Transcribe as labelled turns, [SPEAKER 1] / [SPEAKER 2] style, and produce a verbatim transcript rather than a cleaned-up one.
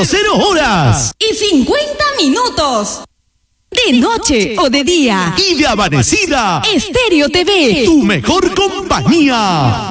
[SPEAKER 1] cero horas.
[SPEAKER 2] Y cincuenta minutos. De noche o de día.
[SPEAKER 1] Y de amanecida.
[SPEAKER 2] Estéreo T V.
[SPEAKER 1] Tu mejor compañía.